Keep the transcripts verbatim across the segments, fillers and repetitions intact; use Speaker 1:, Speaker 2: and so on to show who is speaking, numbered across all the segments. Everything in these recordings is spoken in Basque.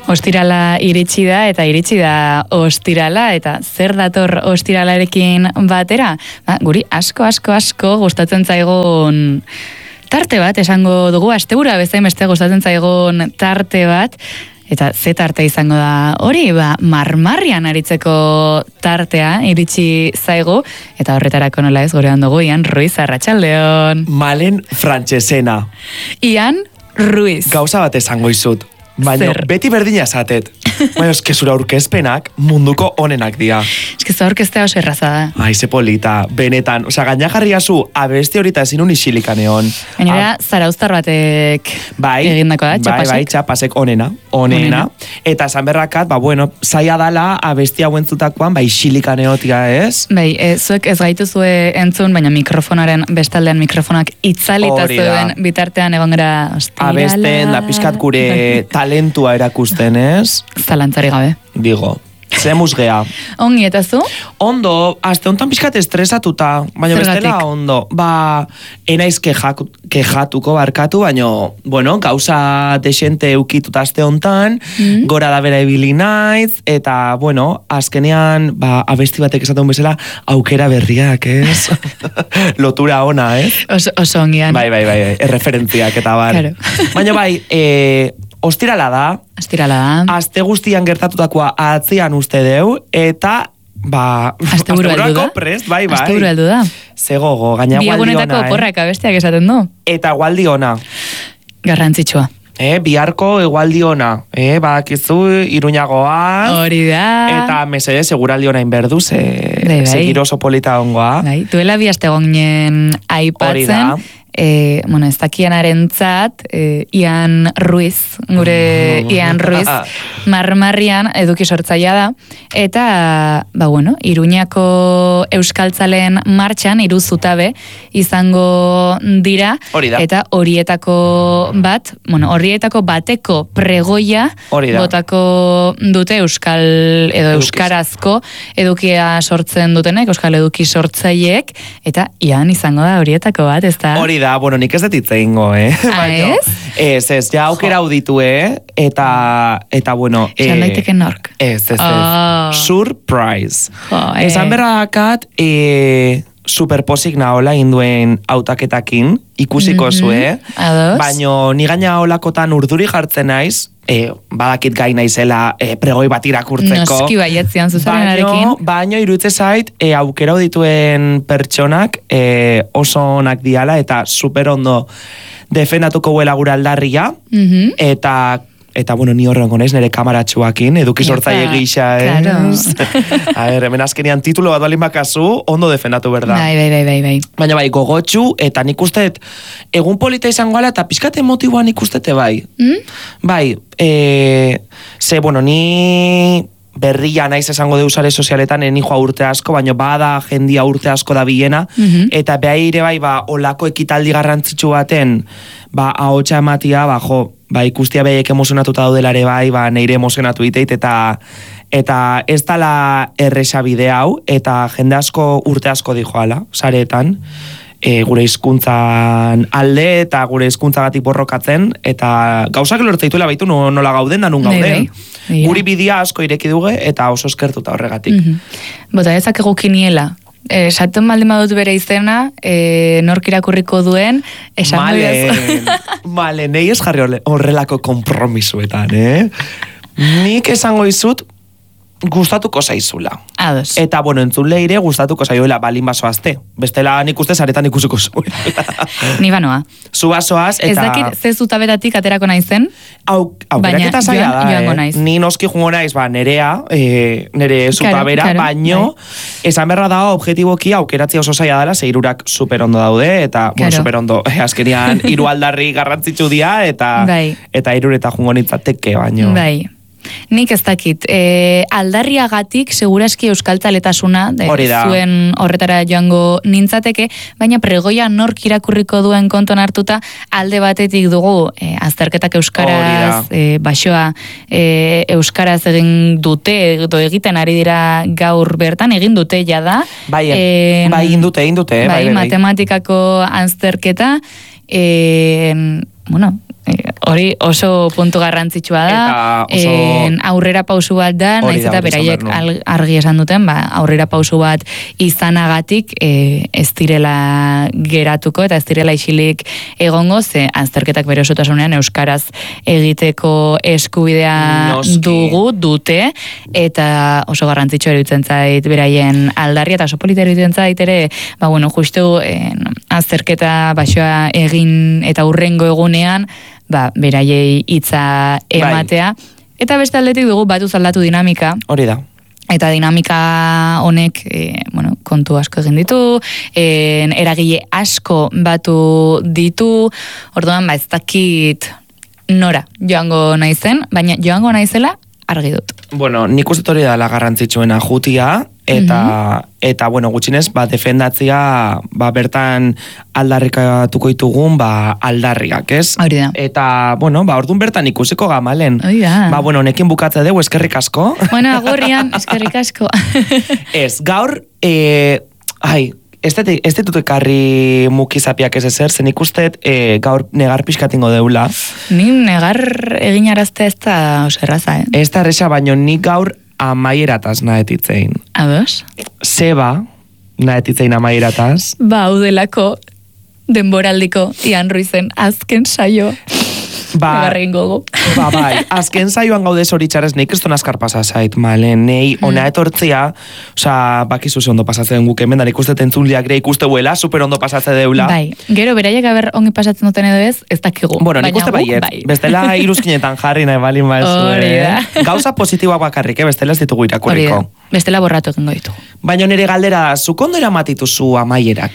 Speaker 1: Ostirala iritsi da, eta iritsi da ostirala, eta zer dator ostiralarekin batera? Ba, guri asko, asko, asko gustatzen zaigun tarte bat, esango dugu, astebura bezain beste gustatzen zaigun tarte bat, eta ze tarte izango da hori, ba, marmarrian aritzeko tartea iritsi zaigu, eta horretarako nola ez gurean dugu, Ian Ruiz, arratsaldeon.
Speaker 2: Malen Frantsesena.
Speaker 1: Ian Ruiz.
Speaker 2: Gauza bat esango izut. Baina,
Speaker 1: Zer?
Speaker 2: beti berdina esatet. Baina, eske zura aurkezpenak munduko onenak dira.
Speaker 1: Eske zu aurkeztea oso erraza da.
Speaker 2: Ai, ze polita, benetan. Osa, gaina jarriazu, abeste horita ezin un isilikaneon.
Speaker 1: Gainera, zarauztar batek
Speaker 2: bai,
Speaker 1: egindako da, txapasek.
Speaker 2: Bai, bai, txapasek onena, onena. onena. Eta esan berrakat, ba, bueno, zaila dala abestia huentzutakoan, ba, isilikaneotia, ez?
Speaker 1: Bai, e, zuek ez gaituzue entzun, baina mikrofonaren, bestaldean mikrofonak itzalita zuen bitartean egon gara ostirala.
Speaker 2: Abesten, da pixkat gure talentua erakusten, ez?
Speaker 1: Zalantzari gabe.
Speaker 2: Digo, ze musgea.
Speaker 1: Ongi, eta zu?
Speaker 2: Ondo, aste honetan pixkat estresatuta, baina bestela ondo. Ba, enaiz kejak, kejatuko barkatu, baina, bueno, gauza desente eukituta aste honetan, mm. gora da bera ibili naiz, eta, bueno, azkenean, ba, abesti batek esaten bezala, aukera berriak, ez? Lotura ona, ez?
Speaker 1: Oso, oso ongian.
Speaker 2: Bai, bai, bai, erreferentziak eta bar.
Speaker 1: Claro.
Speaker 2: Baina bai, e, ostirala da.
Speaker 1: Ostirala da.
Speaker 2: Aste guztian gertatutakoa atzean uste deu, eta, ba,
Speaker 1: asteburu heldu da.
Speaker 2: Prest, bai, bai.
Speaker 1: Asteburu heldu da.
Speaker 2: Zegogo, gaina gualdi ona, eh?
Speaker 1: Biagunetako porrak abestiak esaten du.
Speaker 2: Eta gualdi ona.
Speaker 1: Garrantzitsua.
Speaker 2: Eh, biharko egualdi ona. Eh, bakizu, Iruñagoa.
Speaker 1: Hori da.
Speaker 2: Eta mesede seguraldi ona inberdu, ze,
Speaker 1: bai, bai.
Speaker 2: ze giro oso polita ongoa.
Speaker 1: Bai, duela bi aste gongen aipatzen.
Speaker 2: Hori da.
Speaker 1: E, bueno, ez dakianaren zat, e, Ian Ruiz, gure Ian Ruiz, marmarrian eduki sortzaia da, eta, ba bueno, Iruñako euskaltzaleen martxan, hiru zutabe izango dira, eta horietako bat, bueno, horietako bateko pregoia botako dute euskal, edo euskarazko edukia sortzen dutenek, euskal eduki sortzaileek, eta Ian izango da horietako bat, ez da?
Speaker 2: Hori da, bueno, nik ez detitze ingo, eh?
Speaker 1: Ah, ez?
Speaker 2: Ez, ez, ja aukera auditu, eh? Eta, eta bueno...
Speaker 1: Esan daiteke nork.
Speaker 2: Ez, ez, ez.
Speaker 1: Oh.
Speaker 2: Surprise.
Speaker 1: Jo, eh.
Speaker 2: Esan berrakat, eh, superposik nahola induen autaketakin, ikusiko
Speaker 1: mm-hmm.
Speaker 2: zue.
Speaker 1: Ados.
Speaker 2: Baina ni gaina holakotan urduri jartzen naiz, e, badakit gai naizela e, pregoi bat irakurtzeko.
Speaker 1: Noski baietzian zuzarenarekin.
Speaker 2: Baino, baino irutze zait, e, aukera dituen pertsonak e, oso onak diala eta super ondo defendatuko huela gura aldarria,
Speaker 1: mm-hmm.
Speaker 2: eta Eta, bueno, ni horrengo naiz, nire kamaratxuakin, eduki sortzaile gisa, ez?
Speaker 1: Claro.
Speaker 2: A ver, hemen azkenean titulo bat balin bakazu, ondo defendatu berda.
Speaker 1: Bai, bai, bai, bai, bai.
Speaker 2: Baina bai, gogotxu, eta nik usteet, egun polita izango ala, eta pixkat emotiboa nik ustete bai.
Speaker 1: Mm?
Speaker 2: Bai, e, ze, bueno, ni berria naiz esango deus sare sozialetan, eni joa urte asko, baina bada jendia urte asko da bilena,
Speaker 1: mm-hmm.
Speaker 2: eta behaire bai, ba, olako ekitaldi garrantzitsu baten, ba, ahotsa ematia, ba, jo, ba, ikustia behiek emozionatuta daudelare bai, ba, neire emozionatu iteit, eta eta ez dala erresa bide hau, eta jende asko urte asko dijoala, sareetan, e, gure hizkuntzan alde, eta gure hizkuntzagatik borrokatzen, eta gauzak lortzaituela baitu nola gauden, da nun gauden. Guri bidia asko ireki duge, eta oso eskertuta horregatik.
Speaker 1: Mm-hmm. Bota, ezak egukiniela. Eh, Saten malde madut bere izena, eh, nork irakurriko duen, esan
Speaker 2: Malen, malen, nahi ez jarri horrelako kompromisuetan, eh? Nik esango izut, gustatuko zaizula.
Speaker 1: Ados.
Speaker 2: Eta, bueno, entzun leire gustatuko zaioela balin basoazte. Bestela nik uste zaretan ikusiko zuela.
Speaker 1: Ni banoa.
Speaker 2: Zu basoaz, eta...
Speaker 1: Ez dakit, ze zutabetatik aterako naizen,
Speaker 2: Au, aukeraketa zaila da,
Speaker 1: joango naiz.
Speaker 2: Eh? Ni noski jungo naiz, ba, nerea, eh, nere zutabera, claro, claro, baino, bai. Esan berra da, objetiboki aukeratzea oso zaila dela, ze hirurak super ondo daude, eta, claro. Bueno, super ondo, eh, azkenian, hiru aldarri garrantzitsu dia, eta, bai. Eta hirureta jungo nitzateke, baino.
Speaker 1: Bai. Nik ez dakit, e, aldarriagatik seguraski euskaltzaletasuna zuen horretara joango nintzateke, baina pregoia nork irakurriko duen konton hartuta alde batetik dugu e, azterketak euskaraz, e, basoa e, euskaraz egin dute, edo egiten ari dira gaur bertan, egin dute jada.
Speaker 2: Bai, e, bai, egin dute, egin dute.
Speaker 1: Bai, bai, bai, matematikako azterketa, e, bueno, hori oso puntu garrantzitsua da, oso... en, aurrera pausu bat da, naiz eta beraiek argi esan duten, ba, aurrera pausu bat izanagatik e, ez direla geratuko, eta ez direla isilik egongo, ze azterketak bere osotasunean euskaraz egiteko eskubidea Noski. dugu, dute, eta oso garrantzitsua iruditzen zait beraien aldarria, eta oso polita iruditzen zait ere, ba, bueno, justu en, azterketa basoa egin eta hurrengo egunean, ba, beraiei hitza ematea. Bai. Eta beste aldetik dugu batu aldatu dinamika.
Speaker 2: Hori da.
Speaker 1: Eta dinamika honek, e, bueno, kontu asko egin ditu, e, eragile asko batu ditu, orduan, ba, ez dakit nora joango naizen, baina joango naizela argi dut.
Speaker 2: Bueno, nik uste hori da la garrantzitsuena jutia, eta, mm-hmm. eta bueno, gutxinez, ba, defendatzia, ba, bertan aldarrikatuko ditugun, ba, aldarriak, ez?
Speaker 1: Hori da.
Speaker 2: Eta, bueno, ba, orduan bertan ikusiko gamalen.
Speaker 1: Hori da.
Speaker 2: Ba, bueno, nekin bukatze dugu, eskerrik asko.
Speaker 1: Bueno, agurrian, eskerrik asko.
Speaker 2: Ez, gaur, e, ai, ez ditut ekarri mukizapiak ez ezer, zen ikustet e, gaur negar pixkatingo deula.
Speaker 1: Ni negar egin arazte ez da oserraza, eh?
Speaker 2: Ez da erresa, baino nik gaur amaierataz nahetitzein.
Speaker 1: Ados?
Speaker 2: Zeba nahetitzein amaierataz.
Speaker 1: Ba, udelako denboraldiko Ian Ruizen azken saio.
Speaker 2: Ba, ba, bai, azken saioan gaude zoritxarez, neik ez donazkar pasazait, male, nei ona etortzea, oza, bakizu ze ondo pasatzen guk hemen, da nik uste tentzunliak ere ikuste huela, super ondo pasatze deula.
Speaker 1: Bai, gero beraiek aber ongi pasatzen duten edo ez, ez dakigu.
Speaker 2: Bueno, nik uste baiet, bai. Bestela iruzkinetan jarri nahi balin maizu, eh? Gauza positiboak bakarrik, eh? Bestela ez ditugu irakurriko.
Speaker 1: Bestela borratu egingo ditugu.
Speaker 2: Baina nire galdera, zuk ondo eramatituzu amaierak?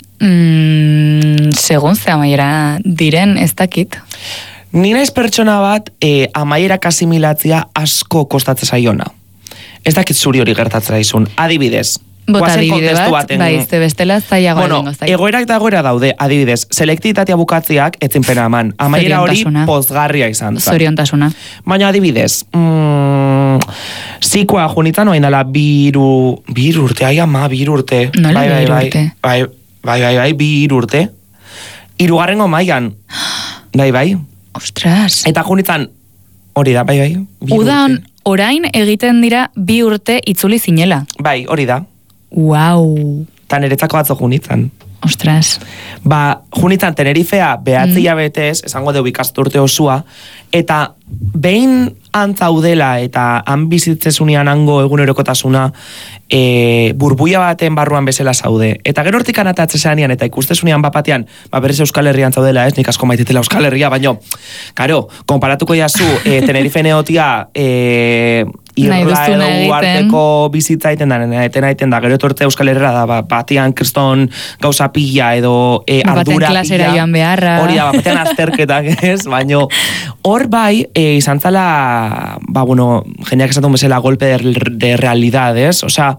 Speaker 1: Mm, segun ze amaiera diren, ez dakit.
Speaker 2: Ni naiz pertsona bat e, amaierak asimilatzia asko kostatzen zaiona. Ez dakit zuri hori gertatzen daizun. Adibidez.
Speaker 1: Bota adibide bat, baten... bai, ze bestela zaiago
Speaker 2: bueno,
Speaker 1: egingo.
Speaker 2: Egoerak da egoera daude, adibidez. Selektitatea bukatziak etzin pena eman. Amaiera hori pozgarria izan.
Speaker 1: Zoriontasuna.
Speaker 2: Baina adibidez, mm, zikoa junitzen oain dala biru... Biru urte, ai ama, biru urte.
Speaker 1: Nola bai, biru urte?
Speaker 2: Bai, bai, bai, bai, biru urte. Hirugarrengo mailan. Bai, bai.
Speaker 1: Ostras.
Speaker 2: Eta junitzen, hori da, bai, bai.
Speaker 1: Udan, orain egiten dira bi urte itzuli zinela.
Speaker 2: Bai, hori da.
Speaker 1: Wow.
Speaker 2: Ta niretzako atzo junitzen.
Speaker 1: Ostras.
Speaker 2: Ba, junitzen Tenerifea behatzi mm. betez, esango deu ikasturte osua, eta behin antzaudela eta han bizitzezunean hango egunerokotasuna e, burbuia baten barruan bezala zaude. Eta gero hortik anatatzezanean eta ikustezunean bapatean, ba berriz Euskal Herrian zaudela, ez, nik asko maitetela Euskal Herria, baino, karo, konparatuko jazu, e, Tenerife neotia, e, irla edo uarteko bizitza iten da, eten aiten da, gero etortze Euskal Herria da, ba, batean kriston gauza pila edo e, ardura
Speaker 1: pila, joan beharra.
Speaker 2: Hori da, batean azterketak, ez, baino, hor bai, e, izan zala, ba, bueno, jendeak esatun bezala golpe de, de realidades, osea,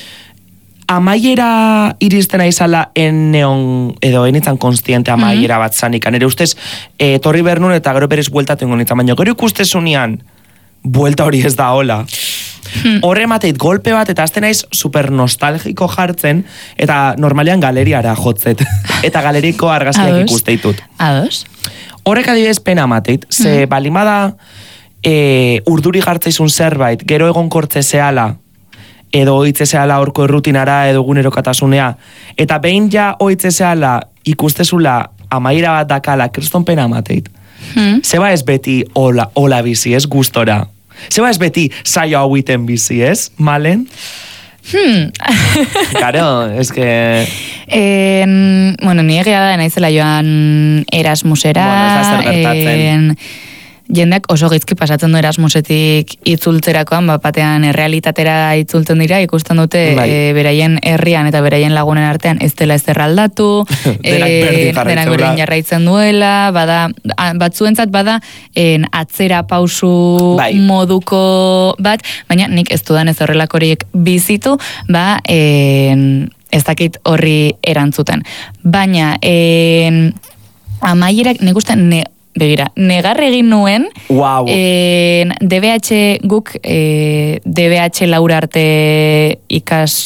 Speaker 2: amaiera iristen aizala en neon, edo enitzan konstiente amaiera mm-hmm. bat zanik, nire ustez, e, torri bernun eta gero berez bueltatu ingo nintzen, baina gero ikustezunean, buelta hori ez da hola. Hmm. Horre mateit golpe bat eta azten naiz super nostalgiko jartzen eta normalean galeriara jotzet. Eta galeriko argazkiak ikuste ditut.
Speaker 1: Ados.
Speaker 2: Horrek adibidez pena mateit. Ze hmm. balimada e, urduri jartzeizun zerbait, gero egon kortze zehala, edo oitze zehala horko errutinara edo gunerokatasunea. Eta behin ja oitze zehala ikustezula amaiera bat dakala, kriston pena mateit. Hmm. Zeba ez beti hola, hola bizi, ez gustora. Zeba ez beti saio hau iten bizi, ez, Malen?
Speaker 1: Hmm.
Speaker 2: Claro, es que...
Speaker 1: En, bueno, ni egia da, naizela joan Erasmusera.
Speaker 2: Bueno, ez da zer gertatzen.
Speaker 1: Jendeak oso gizki pasatzen du Erasmusetik itzultzerakoan, bat batean errealitatera itzultzen dira, ikusten dute bai. e, beraien herrian eta beraien lagunen artean ez dela ez erraldatu, e, denak berdin jarraitzen duela, bada, batzuentzat bada en, atzera pausu bai. moduko bat, baina nik ez dudan ez horrelakoriek bizitu, ba, en, ez dakit horri erantzuten. Baina, en, amaierak, nik uste, ne, begira, negar egin nuen,
Speaker 2: wow.
Speaker 1: en, D B H guk, e, D B H Laura arte ikas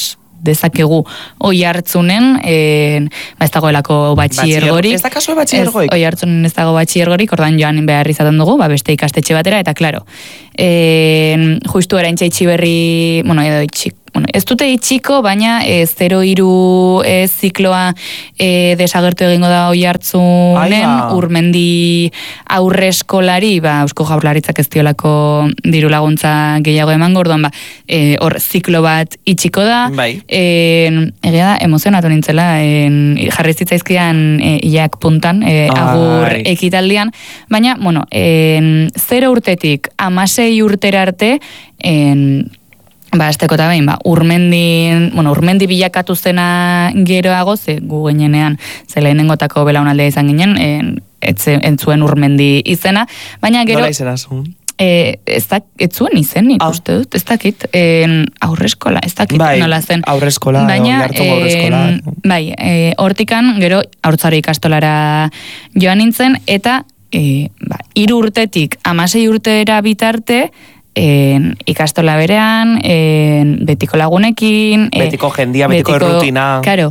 Speaker 1: dezakegu oi hartzunen, en, ba, ez dagoelako batxiergorik.
Speaker 2: Ez da kasu batxiergoik?
Speaker 1: Oi hartzunen ez dago batxiergorik, ordan joan behar izaten dugu, ba, beste ikastetxe batera, eta klaro, en, justu eraintza itxiberri, bueno, edo itxik, bueno, ez dute itxiko, baina e, zero iru e, zikloa e, desagertu egingo da oi hartzunen, Urmendi aurre eskolari, ba, Eusko Jaurlaritzak ez diolako diru laguntza gehiago emango, orduan, ba, e, hor ziklo bat itxiko da,
Speaker 2: bai.
Speaker 1: e, egia da, emozionatu nintzela, en, jarri zitzaizkian e, iak puntan, e, agur
Speaker 2: Ai.
Speaker 1: ekitaldian, baina, bueno, en, zero urtetik amasei urtera arte, en, ba, azteko eta behin, ba, urmendi, bueno, urmendi bilakatu zena geroago, ze gu ginenean, ze lehenengotako belaunaldea izan ginen, en, etze, entzuen urmendi izena, baina gero...
Speaker 2: Nola izena zuen?
Speaker 1: E, ez, da, ez zuen izen, ikuste dut, ez dakit, en, aurreskola, ez dakit
Speaker 2: bai,
Speaker 1: nola zen.
Speaker 2: Aurreskola,
Speaker 1: baina,
Speaker 2: jartu aurreskola.
Speaker 1: Bai, e, hortikan, gero, haurtzaro ikastolara joan nintzen, eta e, ba, hiru urtetik amasei urtera bitarte, En, ikastola berean, en, betiko lagunekin,
Speaker 2: betiko jendia, betiko, betiko errutina.
Speaker 1: Karo,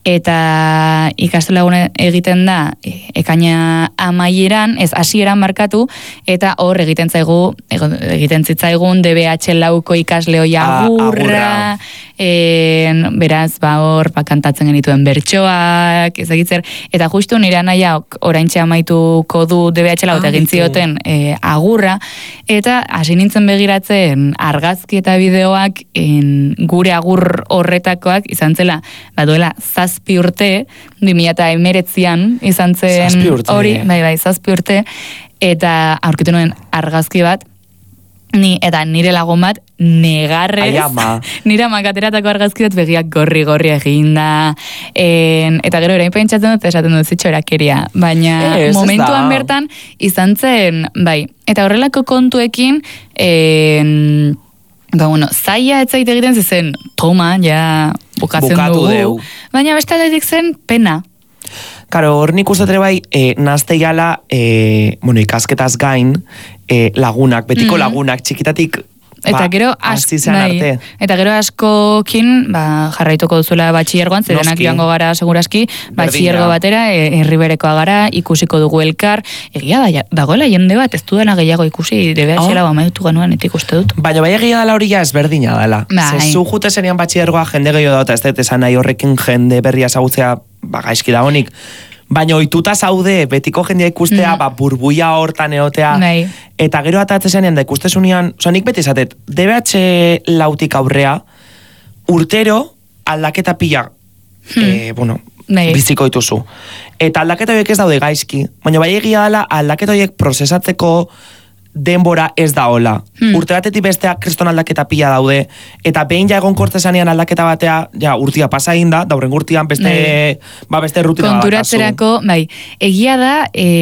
Speaker 1: eta ikastola lagune egiten da e, ekaina amaieran, ez hasieran markatu, eta hor egiten zaigu, egiten zitzaigun D B H lauko ikasle hoi agurra, en, beraz, ba hor, ba, kantatzen genituen bertsoak, ezagitzer, eta justu nire anaiak oraintxe amaituko du D B H lau eta egin zioten e, agurra, eta hasi nintzen begiratzen argazki eta bideoak en, gure agur horretakoak izan zela, ba duela zazpi urte, bi mila hemeretzian izan zen hori, bai, bai, zazpi urte, eta aurkitu nuen argazki bat, ni, eta nire lagun bat, negarrez, nire amakateratako argazki bat begiak gorri-gorri eginda, en, eta gero erain pentsatzen dut, esaten dut zitxorakeria, baina es, momentuan bertan izan zen, bai, eta horrelako kontuekin, en, ba, bueno, zaila etzait egiten zen, toma, ja, bukatzen
Speaker 2: Bukatu
Speaker 1: dugu,
Speaker 2: deu.
Speaker 1: baina beste aldetik zen, pena.
Speaker 2: Karo, hor nik uste bai, e, nazte gala, e, bueno, ikasketaz gain, e, lagunak, betiko mm. lagunak, txikitatik,
Speaker 1: eta
Speaker 2: ba,
Speaker 1: gero asko,
Speaker 2: bai,
Speaker 1: eta gero askokin, ba, jarraituko duzula batxillergoan, zerenak joango gara seguraski, batxillergo batera, herriberekoa gara, ikusiko dugu elkar, egia da, dagoela jende bat, ez dudana gehiago ikusi, D B H lau amaitu ganuan, etik uste dut.
Speaker 2: Baina bai egia dela hori ja ezberdina dela.
Speaker 1: Bai.
Speaker 2: Zezu jute zenean batxillergoa jende gehiago da, eta ez dut esan nahi horrekin jende berria ezagutzea, ba, gaizki da honik, baina ohituta zaude, betiko jendea ikustea, mm. ba, burbuia hortan eotea,
Speaker 1: Nei.
Speaker 2: eta gero atatzen da ikustezunean, oza, nik beti izatet, D B H lautik aurrea, urtero aldaketa pila, hmm. e, bueno, Nei. biziko dituzu. Eta aldaketa horiek ez daude gaizki, baina bai egia dela aldaketa horiek prozesatzeko denbora ez da hola. Hmm. Urte batetik bestea kriston aldaketa pila daude, eta behin ja egon kortesanean aldaketa batea, ja, urtia pasa egin da, daurren urtian beste, ba, beste rutina bat.
Speaker 1: Konturatzerako, bai, egia da,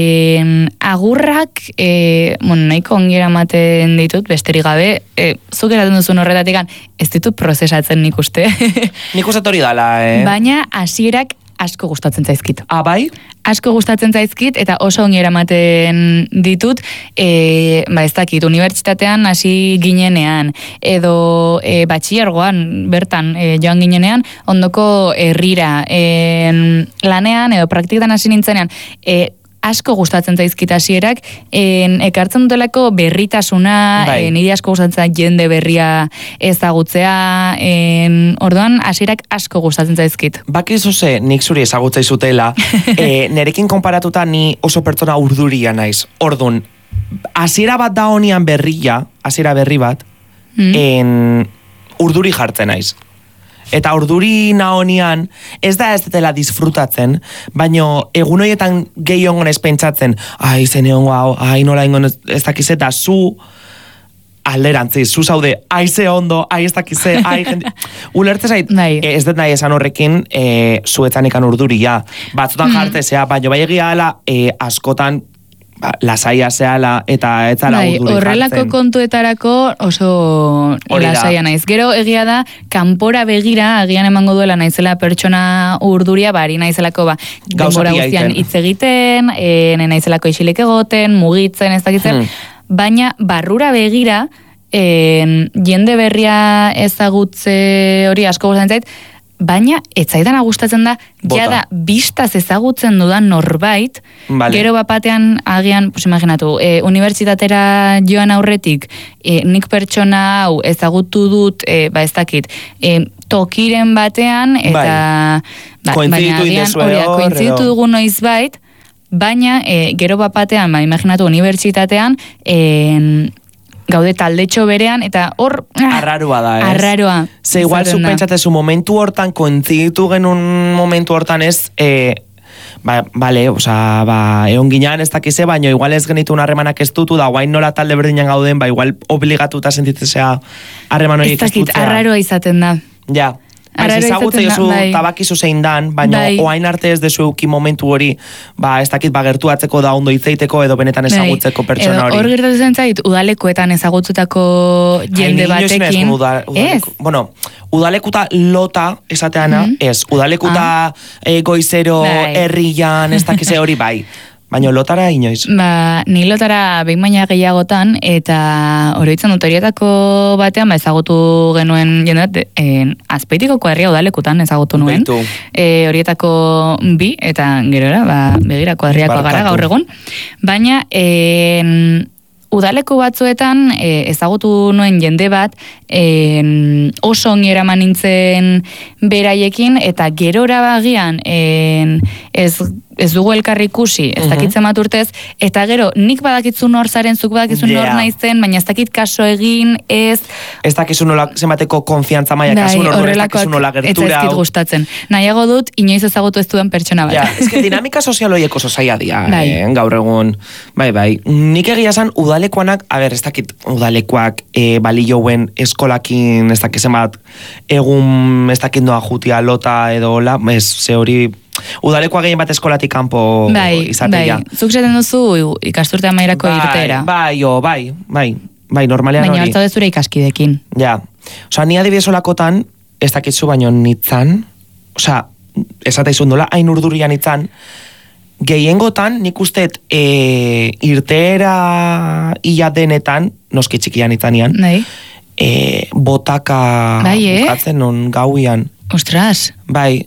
Speaker 1: eh, agurrak, eh, bueno, nahiko ongira ematen ditut, besterik gabe, eh, zuk eraten duzun horretatik, ez ditut prozesatzen nik uste.
Speaker 2: Nik uste hori dala, eh?
Speaker 1: Baina, hasierak asko gustatzen zaizkit.
Speaker 2: Ah, bai?
Speaker 1: Asko gustatzen zaizkit, eta oso ongi eramaten ditut, e, ba ez dakit, unibertsitatean hasi ginenean, edo e, batxillergoan, bertan e, joan ginenean, ondoko herrira, e, lanean, edo praktikan hasi nintzenean, e, asko gustatzen zaizkit hasierak, en, ekartzen dutelako berritasuna, bai. Niri asko gustatzen jende berria ezagutzea, en, orduan hasierak asko gustatzen zaizkit.
Speaker 2: Bakizu ze, nik zuri ezagutza izutela, e, nerekin konparatuta ni oso pertsona urduria naiz. Ordun, hasiera bat da honian berria, hasiera berri bat, mm. en, urduri jartzen naiz. Eta urduri naonian, ez da ez dela disfrutatzen, baino egun horietan gehi ongon ez pentsatzen, ai, zen egon hau, ai, nola ingon ez dakize, eta zu alderantzi, zu zaude, ai, ze ondo, ai, ez dakize, ai, jende... Ulertze zait, ez dut nahi esan horrekin, e, zuetzan ikan urduria, batzutan mm. jartezea, baino bai egia ala, e, askotan, ba, lasaia zehala eta etzala bai, urduri jartzen.
Speaker 1: Horrelako kontuetarako oso lasaia naiz. Gero egia da, kanpora begira, agian emango duela naizela pertsona urduria, bari naizelako ba, denbora guztian hitz egiten, e, naizelako isilik egoten, mugitzen, ez dakitzen, hmm. baina barrura begira, e, jende berria ezagutze hori asko gustatzen zait, baina etzaidana gustatzen da, jada bistaz ezagutzen dudan norbait,
Speaker 2: vale.
Speaker 1: Gero bapatean agian, pues imaginatu, e, unibertsitatera joan aurretik, e, nik pertsona hau ezagutu dut, e, ba ez dakit, e, tokiren batean, eta
Speaker 2: bai. Kointziditu
Speaker 1: indezue hor, kointziditu dugu noizbait, baina e, gero bapatean, ba, imaginatu, unibertsitatean, e, gaude taldetxo berean, eta hor...
Speaker 2: Arraroa da, ez?
Speaker 1: Arraroa.
Speaker 2: Ze igual zu pentsatezu momentu hortan, kointziditu genuen momentu hortan ez, eh, ba, bale, oza, ba, egon ginean ez dakize, baina igual ez genitu un harremanak ez dutu, da guain nola talde berdinan gauden, ba, igual obligatuta sentitzea harreman horiek ez dutzea.
Speaker 1: Ez dakit, arraroa izaten da.
Speaker 2: Ja. Baiz ezagutze jozu tabakizu zein dan, baina bai. Oain arte ez dezu euki momentu hori, ba, ez dakit, ba, gertuatzeko da ondo itzeiteko edo benetan ezagutzeko bai. Pertsona hori.
Speaker 1: Edo hor gertatzen zait, udalekoetan ezagutzutako jende Ai, batekin.
Speaker 2: Uda, udaleku, bueno, udalekuta lota esateana, mm -hmm. ez, udalekuta ah. e, goizero bai. Herrian, ez dakize hori bai. Baina lotara inoiz?
Speaker 1: Ba, ni lotara behin baina gehiagotan, eta oroitzen dut horietako batean, ba, ezagutu genuen, jendeat, eh, azpeitiko kuadria udalekutan ezagutu nuen. E, horietako bi, eta gerora, ba, begira kuadriako gara gaur egun. Baina, eh, udaleku batzuetan eh, ezagutu nuen jende bat, eh, oso ongi eraman nintzen beraiekin, eta gerora bagian, eh, ez... ez dugu elkarri ikusi, ez dakitzen bat urtez, eta gero, nik badakitzu nor zaren, zuk badakizu yeah. nor naizen, baina ez dakit kaso egin, ez...
Speaker 2: Ez dakizu nola zemateko konfiantza maia, kasu nor, ez dakizu nola gertura.
Speaker 1: Eta ez dakit gustatzen. Nahiago dut, inoiz ezagutu ez duen pertsona bat.
Speaker 2: Ja, ez que dinamika sozial horiek oso zaila dia, eh, gaur egun. Bai, bai. Nik egia zan, udalekuanak, a ber, ez dakit udalekuak eh, balioen eskolakin, ez dakizen bat, egun, ez dakit noa jutia lota edo hola, ez, ze hori... Udalekoa gehien bat eskolatik kanpo
Speaker 1: bai, izatea. Bai, zuk zaten duzu ikasturte amairako bai, irteera.
Speaker 2: Bai, o, bai, bai, bai, normalean hori.
Speaker 1: Baina hartza dezure ikaskidekin.
Speaker 2: Ja, oza, ni adibidez olakotan, ez dakitzu baino nitzan, oza, esata izun dola, hain urdurian nitzan, gehiengotan nik usteet e, irteera ia denetan, noski txikian nitzanean,
Speaker 1: bai.
Speaker 2: e, botaka
Speaker 1: bai, eh?
Speaker 2: bukatzen non gauian.
Speaker 1: Ostras.
Speaker 2: Bai,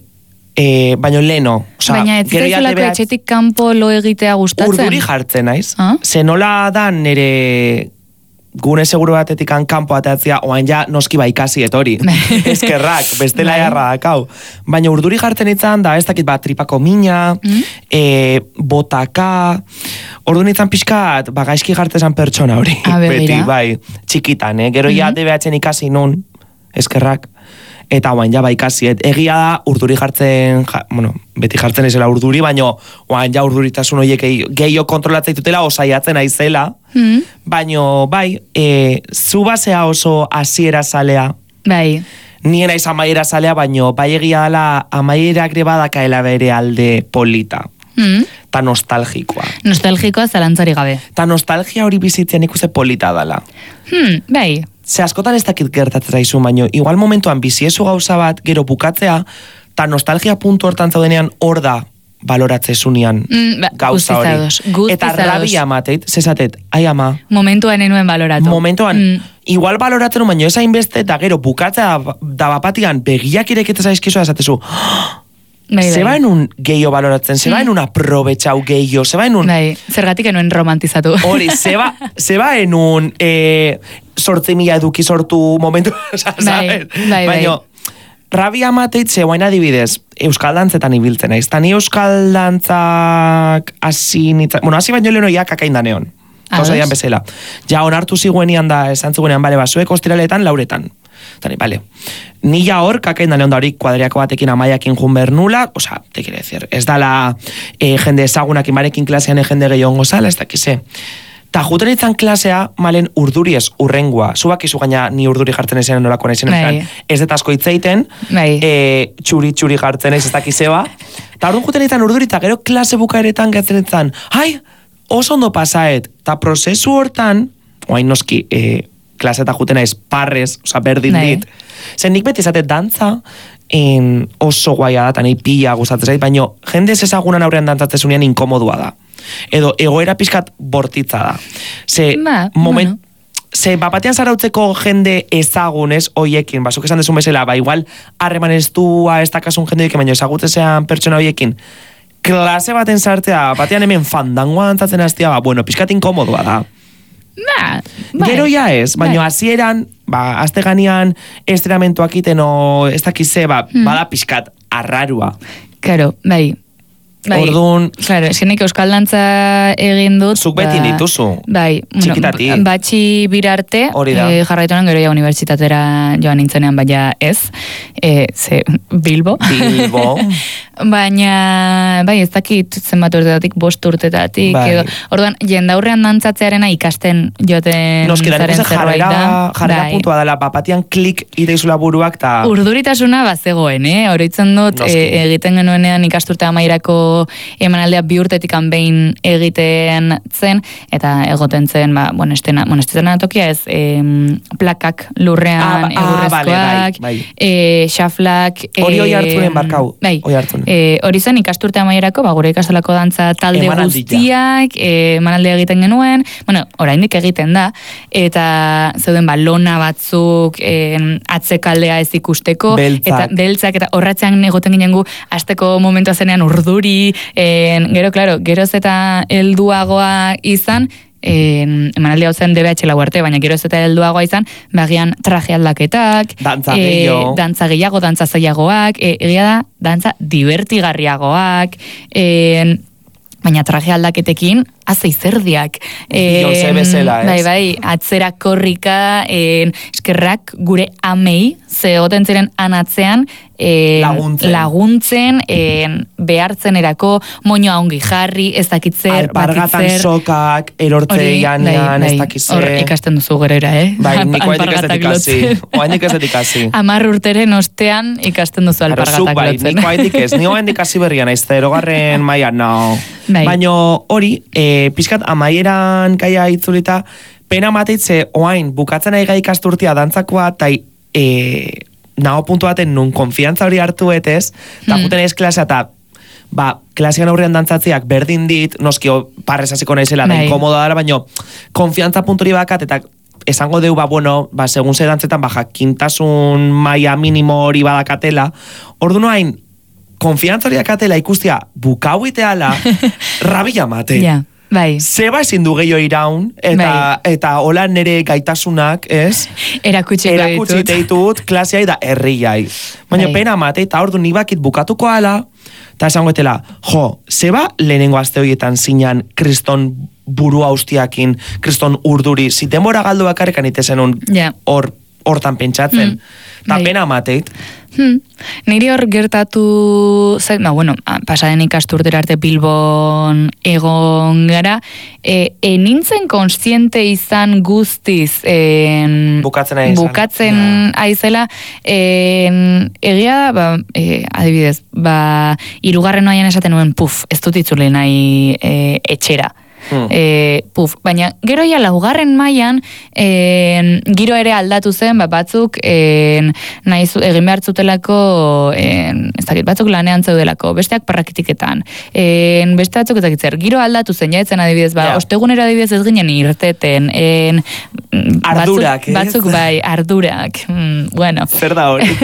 Speaker 2: E, baina leno, oza,
Speaker 1: baina ez zaizulako etxetik kanpo lo egitea gustatzen?
Speaker 2: Urduri jartzen, naiz?
Speaker 1: Ah?
Speaker 2: Zenola da nire gune seguro batetik kanpo ateatzea, oain ja noski baikasi etori. Eskerrak, bestela jarra dakau. Baina urduri jartzen itzan, da ez dakit bat tripako mina, mm? e, botaka, ordu nintzen pixkat, ba, gaizki jartezan pertsona hori. Beti, bai, txikitan, eh? Gero mm-hmm. ja D B H-en ikasi nun, eskerrak. Eta oain ja baikasi, egia da urduri jartzen, ja, bueno, beti jartzen ezela urduri, baina oain ja urduritasun horiek gehiago kontrolatzen ditutela, osaiatzen aizela, mm. baina bai, e, zu basea oso hasiera zalea,
Speaker 1: bai.
Speaker 2: Nien aiz amaiera zalea, baina bai egia dela amaiera grebadakaela bere alde polita. Mm. Ta nostalgikoa.
Speaker 1: Nostalgikoa zalantzari gabe.
Speaker 2: Ta nostalgia hori bizitzen ikuste polita dela.
Speaker 1: Hmm, bai.
Speaker 2: Ze askotan ez dakit gertatzen zaizu, baino, igual momentuan biziezu gauza bat, gero bukatzea, ta nostalgia puntu hortan zaudenean hor da baloratzezunean mm, ba, gauza hori.
Speaker 1: Guztizados.
Speaker 2: Eta rabia mateit, zezatet, ai ama.
Speaker 1: Momentuan enuen baloratu.
Speaker 2: Momentuan, mm. igual baloratzen, baino ez hainbeste, eta gero bukatzea da bapatian begiak ireketez aizkizu, esatezu, bai, bai. Zeba enun gehiago baloratzen, zeba mm. enun aprobetxau gehiago, zeba enun...
Speaker 1: Bai, zergatik enuen romantizatu.
Speaker 2: Hori, zeba, zeba enun e, sortzi mila eduki sortu momentu,
Speaker 1: bai, bai,
Speaker 2: baina, rabia mateitze, guain adibidez, euskal dantzetan ibiltzen, ez? Tani euskal dantzak hasi nitzak, bueno, hasi baino lehenoiak kakain daneon, gauza dian bezala. Ja, onartu ziguenian da, esan ziguenean, bale, basuek ostiraletan, lauretan. Tani, bale. Ni ja hor, kakain daneon da hori kuadriako batekin amaiakin jun bernula, oza, te quiere decir, ez dala e, jende ezagunakin barekin klasean e jende gehiago gozala, ez dakize. Ta juten itzan klasea, malen urduri ez urrengua. Zubak izu gaina ni urduri jartzen ezen nolakoan ezen. Ez detasko itzeiten, e, txuri-txuri jartzen ez ez dakizeba. Ta orduan juten itzan urduri, eta gero klase bukaeretan gatzen itzan, hai, oso ondo pasaet. Ta prozesu hortan, oain noski, e, klase eta juten aiz parrez, oza, berdin dit. Zen nik beti izatet dantza, en, oso guaia da, eta nahi pila gustatzen zait, baina jende ez ezagunan aurrean dantzatzezunean inkomodua da. Edo egoera pixkat bortitza da. Ze,
Speaker 1: ba,
Speaker 2: moment,
Speaker 1: bueno.
Speaker 2: ze bapatean zarautzeko jende ezagun, ez, oiekin, basuk esan dezun bezala, ba, igual, harreman ez dua ez dakasun jende oiekin, baina ezagutzean pertsona oiekin, klase baten sartzea, batean hemen fandangoa antzatzen hastia, ba, bueno, pixkat inkomodoa da.
Speaker 1: Ba, bai.
Speaker 2: Gero ja ez, baina hasieran, ba, azte ganean, esteramentuak iten, o, ez dakize, ba, hmm. bada pixkat arrarua.
Speaker 1: Karo, bai. Bai,
Speaker 2: Orduan...
Speaker 1: Claro, eskenik euskal dantza egin dut.
Speaker 2: Zuk beti ba, dituzu.
Speaker 1: Bai.
Speaker 2: Txikitati.
Speaker 1: Bueno, batxi birarte,
Speaker 2: e,
Speaker 1: jarraitunan gero ja unibertsitatera joan nintzenean, baina ez. E, ze, Bilbo.
Speaker 2: Bilbo.
Speaker 1: Baina, bai, ez dakit zenbat urtetatik, bost urtetatik.
Speaker 2: Bai.
Speaker 1: Edo, orduan, jendaurrean dantzatzearena ikasten joten
Speaker 2: Noski,
Speaker 1: zaren zerbait da.
Speaker 2: Jarrera
Speaker 1: bai.
Speaker 2: puntua dela, bapatian klik iteizula buruak, ta...
Speaker 1: Urduritasuna bazegoen, eh? Horitzen dut, e, egiten genuenean ikasturte amairako emanaldea bi urtetik behin egiten zen, eta egoten zen, ba, bueno, estena, bueno, estena tokia ez, em, plakak lurrean
Speaker 2: ah,
Speaker 1: egurrezkoak,
Speaker 2: ah, vale, bai, bai.
Speaker 1: E, xaflak...
Speaker 2: Hori e, hoi hartzunen barkau,
Speaker 1: bai,
Speaker 2: hoi hartzunen.
Speaker 1: E, hori zen ikasturte amaierako, ba, gure ikastolako dantza talde guztiak, e, emanaldea egiten genuen, bueno, oraindik egiten da, eta zeuden, ba, lona batzuk, e, atzekaldea ez ikusteko,
Speaker 2: beltzak.
Speaker 1: Eta beltzak, eta horratzean egoten ginen gu, azteko momentua zenean urduri, En, gero, claro, geroz eta helduagoa izan, en, emanaldi hau zen D B H lau arte, baina geroz eta helduagoa izan, bagian traje aldaketak,
Speaker 2: dantza
Speaker 1: e,
Speaker 2: gehiago,
Speaker 1: dantza gehiago, dantza zailagoak, e, egia da, dantza divertigarriagoak, en, baina traje aldaketekin, azei zerdiak.
Speaker 2: Bionze bezala, ez?
Speaker 1: Bai, bai, atzera korrika, en, eskerrak gure amei, ze goten ziren anatzean, en,
Speaker 2: laguntzen,
Speaker 1: laguntzen en, behartzen erako, moñoa ongi jarri, ez dakitzer,
Speaker 2: alpargatan sokak, erortzeian,
Speaker 1: bai, bai,
Speaker 2: ez dakitzer.
Speaker 1: Hor ikasten duzu gerera, eh?
Speaker 2: Bai, niko hainik ez dedikasi. Oainik ez dedikasi.
Speaker 1: Amar urteren ostean ikasten duzu alpargatak
Speaker 2: bai,
Speaker 1: lotzen.
Speaker 2: niko hainik ez, niko hainik hasi berrian, ez zerogarren maia, no.
Speaker 1: Bai.
Speaker 2: Baina hori, e, pixkat amaieran gaia itzulita, pena mateitze, oain, bukatzen ari gai ikasturtia dantzakoa, tai e, nago puntu baten nun konfiantza hori hartu etez, eta hmm. juten ez klasea, eta ba, klasean aurrean dantzatziak berdin dit, noski parrez hasiko naizela, da inkomoda dara, baina konfiantza punturi bakat, eta esango deu, ba, bueno, ba, segun ze dantzetan, ba, jakintasun maia minimo hori badakatela, ordu noain, konfiantza hori dakatela ikustia bukau iteala, rabia mate.
Speaker 1: Yeah. Bai.
Speaker 2: Zeba ezin du gehiago iraun, eta, bai. eta hola nere gaitasunak, ez?
Speaker 1: Erakutsiko
Speaker 2: Erakutsi ditut, klaseai da herriai. Baina bai. Pena mate, eta ordu nibakit bukatuko ala, eta esango etela, jo, zeba lehenengo azte horietan zinan kriston buru haustiakin, kriston urduri, zitemora galdu bakarrekan itezen hor yeah. hortan pentsatzen. Eta hmm. pena mateit.
Speaker 1: Hmm. Niri hor gertatu zait, ba, bueno, pasaden ikasturtera arte Bilbon egon gara, e, e nintzen konstiente izan guztiz en,
Speaker 2: bukatzen aizan.
Speaker 1: Bukatzen yeah. aizela, en, egia da, ba, e, adibidez, ba, irugarren noian esaten nuen, puf, ez dut itzuli nahi e, etxera. Hmm. E, puf, baina gero ja laugarren mailan e, giro ere aldatu zen, ba, batzuk e, nahi zu, egin behar zutelako e, ez dakit, batzuk lanean zeudelako, besteak parrakitiketan e, beste batzuk ez dakitzer, giro aldatu zen jaetzen adibidez, ba, yeah. ostegunera adibidez ez ginen irteten e,
Speaker 2: ardurak,
Speaker 1: batzuk, batzuk bai, ardurak mm, bueno
Speaker 2: zer da hori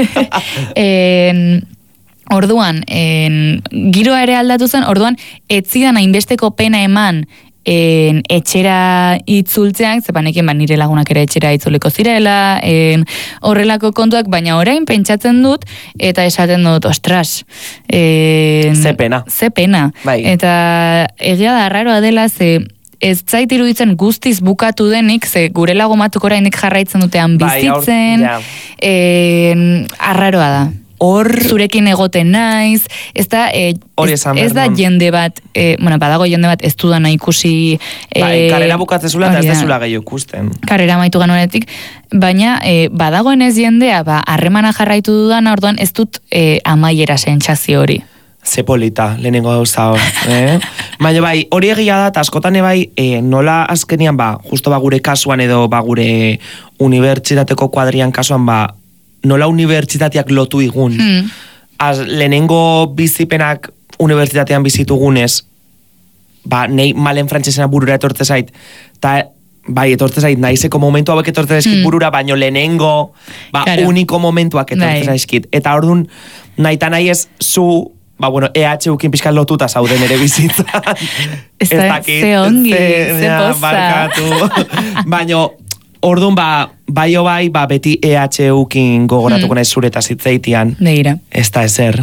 Speaker 1: e, orduan en, giroa ere aldatu zen, orduan etzidan hainbesteko pena eman en, etxera itzultzeak, zepanekin ba, nire lagunak ere etxera itzuliko zirela, en, horrelako kontuak, baina orain pentsatzen dut, eta esaten dut, ostras, en,
Speaker 2: ze pena.
Speaker 1: Ze pena.
Speaker 2: Bai.
Speaker 1: Eta egia da arraroa dela, ze ez zait iruditzen guztiz bukatu denik, ze gure lagomatuk orainik jarraitzen dutean bizitzen, bai, en, arraroa da. Hor zurekin egoten naiz, ez da, e, ez, ez da jende bat, e, bueno, badago jende bat ez dudana ikusi... E,
Speaker 2: bai, karrera bukatzezula eta ez dezula gehiago ikusten.
Speaker 1: Karrera maitu ganuenetik, baina e, badagoen ez jendea, ba, harremana jarraitu dudana, orduan ez dut e, amaiera sentsazio hori.
Speaker 2: Ze polita, lehenengo gauza hor. Eh? Baina bai, hori egia da, eta askotan bai, e, nola azkenian, ba, justo ba gure kasuan edo ba gure unibertsitateko kuadrian kasuan, ba, nola unibertsitateak lotu igun. Hmm. Az, lehenengo bizipenak unibertsitatean bizitugunez, ba, nei malen frantsesena burura etortze zait, eta bai, etortzen zait, naizeko momentu hauek etortzen zaizkit mm. burura, baino lehenengo, ba, claro. uniko momentuak etortzen zaizkit. Eta orduan, nahi ta nahi ez zu, ba, bueno, E H ukin pixkan lotuta zauden ere bizitzan.
Speaker 1: Ez dakit. Ze ongi, ze poza.
Speaker 2: Baino, orduan, ba, bai o bai, ba, beti E H ukin gogoratuko mm. nahi zureta zitzeitian.
Speaker 1: Neira.
Speaker 2: Ez da ezer.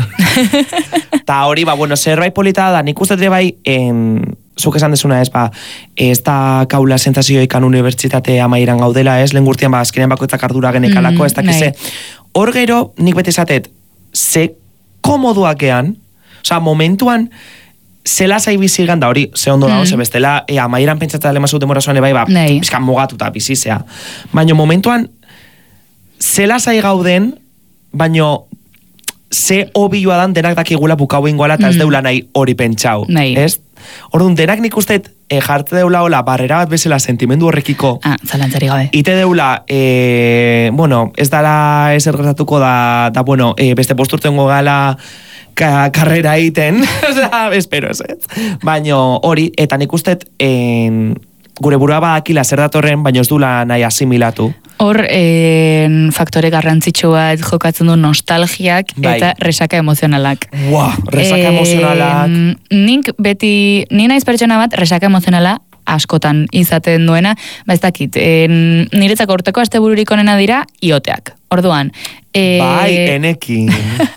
Speaker 2: Ta hori, ba, bueno, zerbait polita da, nik uste bai, en, zuk esan desuna ez, ba, ez da kaula sentazioikan unibertsitate amairan gaudela, ez, lehen gurtian, ba, azkenean bakoitzak ardura genekalako, mm, ez dakize. Hor gero, nik beti esatet, ze komoduakean, oza, momentuan, zela zai bizigan da hori, ze ondo da, mm. ze bestela, e, amairan pentsatzen dale mazut demora zoan, bai, ba, bizkan mugatuta bizizea. Baina momentuan, zela zai gauden, baino, ze obioa dan denak dakigula bukau ingoala, eta ez mm. deula nahi hori pentsau. Ez? Orduan, denak nik usteet, e, jarte deula hola, barrera bat bezala sentimendu horrekiko.
Speaker 1: Ah, zalantzari gabe.
Speaker 2: Ite deula, e, bueno, ez dala ezer gertatuko da, da bueno, e, beste posturtengo gala, Ka, karrera egiten, espero ez, baina hori, eta nik usteet en, gure burua badakila zer datorren, baina ez dula nahi asimilatu.
Speaker 1: Hor, en, faktore garrantzitsu bat jokatzen du nostalgiak bai. Eta resaka emozionalak.
Speaker 2: Ua, resaka emozionalak.
Speaker 1: Nik beti, ni naiz pertsona bat, resaka emozionala askotan izaten duena, ba ez dakit, en, niretzako urteko astebururik onena dira, ioteak. Orduan,
Speaker 2: e... bai, enekin.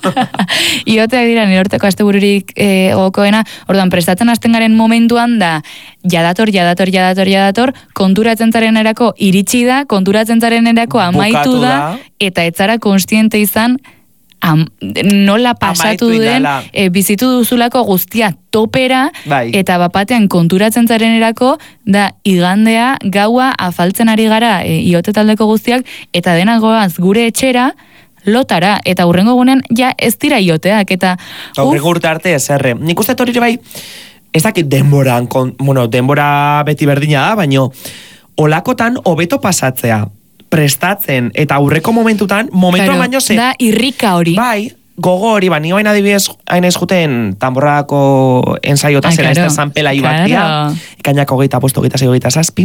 Speaker 1: Ioteak dira nire urteko astebururik e, gokoena, orduan, prestatzen hasten garen momentuan da, jadator, jadator, jadator, jadator, konturatzen zaren erako iritsi da, konturatzen zaren erako amaitu da, da, eta etzara konstiente izan, Am, nola pasatu den e, bizitu duzulako guztia topera bai. Eta bapatean konturatzen zaren erako da igandea gaua afaltzen ari gara e, iote taldeko guztiak eta denagoaz gure etxera lotara eta hurrengo gunean ja ez dira ioteak eta
Speaker 2: hurrengo urte arte ez erre nik uste hori bai ez dakit denboran kon, bueno, denbora beti berdina da baino olakotan hobeto pasatzea prestatzen, eta aurreko momentutan, momentua claro, baino ze...
Speaker 1: Da, irrika hori.
Speaker 2: Bai, gogo hori, ba, nio hain adibidez, hain ez juten tamborrako ensaiota, zera claro, ez da zanpela ibatia, claro. Ikainako geita posto, geita zego, geita zazpi,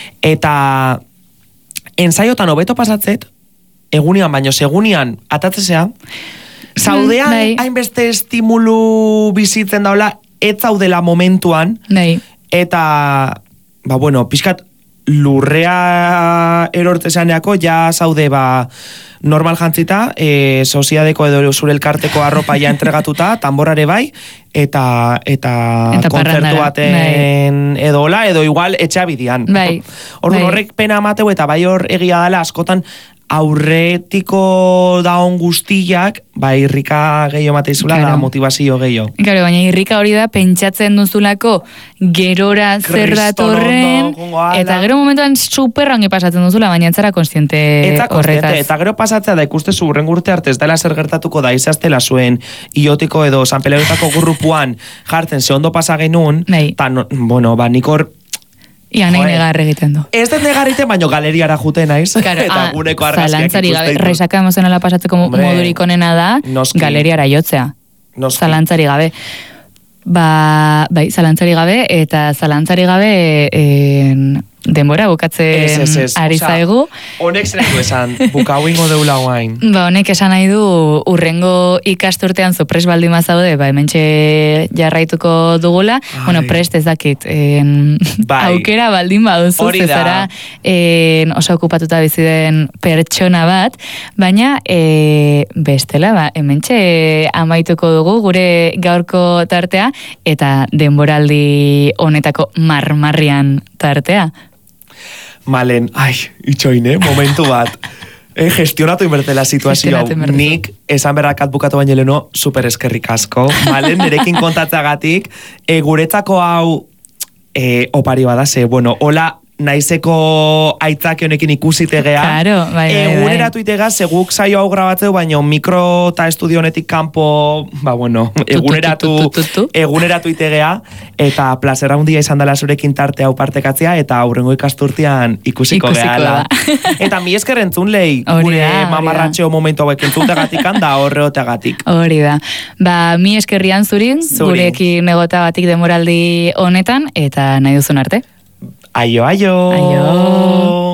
Speaker 2: eta ensaiotan hobeto pasatzet, egunian baino, segunian atatzesea, zaudean mm, hainbeste estimulu bizitzen daula, ez zaudela momentuan, bai. Eta, ba, bueno, pixkat, lurrea erortzesaneako ja zaude ba normal jantzita, e, soziadeko edo zure elkarteko arropa ja entregatuta, tamborare bai, eta eta, eta kontzertu baten edo hola, edo igual etxabidian. Bai. Orduan bai. Horrek pena amateu eta bai hor egia dela askotan aurretiko daon guztiak, ba, irrika gehiago mateizula claro. Da motivazio gehiago.
Speaker 1: Claro, baina irrika hori da pentsatzen duzulako gerora zer datorren, eta gero momentuan superrangi pasatzen duzula, baina entzara konstiente horretaz.
Speaker 2: Eta gero pasatzea da ikuste zu urren urte arte ez dela zer gertatuko da izaztela zuen iotiko edo San Peleretako grupuan jartzen ze ondo pasa genuen, eta, no, bueno, ba, nikor
Speaker 1: Ia nahi negar egiten du.
Speaker 2: Ez den negar egiten, baino galeriara jute naiz.
Speaker 1: Claro,
Speaker 2: eta
Speaker 1: ah,
Speaker 2: guneko argazkiak
Speaker 1: ikusten. Gabe, resaka emozionala pasatzeko modurik onena da, noski. Galeriara jotzea. Noski. Zalantzari gabe. Ba, bai, zalantzari gabe, eta zalantzari gabe en, denbora bukatzen ari zaigu.
Speaker 2: Honek zer du esan, bukau ingo deula guain.
Speaker 1: Ba, honek esan nahi du urrengo ikasturtean zu prest baldin mazaude, ba, hementxe jarraituko dugula. Ai. Bueno, prest ez dakit. En, bai. Aukera baldin baduzu, zezara en, oso okupatuta bizi den pertsona bat, baina e, bestela, ba, hementxe amaituko dugu gure gaurko tartea, eta denboraldi honetako marmarrian tartea.
Speaker 2: Malen, ai, itxoin, eh, momentu bat. Eh, gestionatu inbertela situazio hau. Nik, esan berrakat bukatu baino leno, super eskerrik asko. Malen, nerekin kontatzagatik, e, guretzako hau e, opari bada, ze, bueno, hola, naizeko aitzake honekin ikusitegea.
Speaker 1: Claro, bai, bai,
Speaker 2: bai. Eguneratu itega, seguk saio hau grabatzeu, baino mikro eta estudio honetik kanpo, ba bueno, eguneratu, eguneratu itegea, eta plazera hundia izan dela zurekin tarte hau partekatzea, eta aurrengo ikasturtean ikusiko, ikusiko gehala. Eta mi esker entzun lehi, gure mamarratxeo momentu hauek entzutegatikan, da horreotegatik.
Speaker 1: Hori da. Ba, mi eskerrian zurin, Zuri. Gurekin negotagatik demoraldi honetan, eta nahi duzun arte.
Speaker 2: Aio, aio!
Speaker 1: Aio!